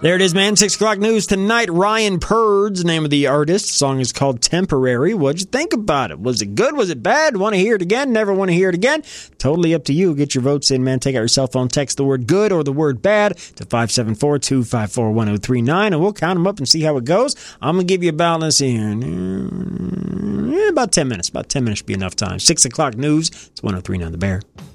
There it is, man. 6 o'clock news tonight. Ryan Purd's name of the artist. The song is called Temporary. What'd you think about it? Was it good? Was it bad? Want to hear it again? Never want to hear it again? Totally up to you. Get your votes in, man. Take out your cell phone, text the word good or the word bad to 574-254-1039, and we'll count them up and see how it goes. I'm going to give you about, let's see here, about 10 minutes. About 10 minutes should be enough time. 6 o'clock news. It's 103.9 The Bear.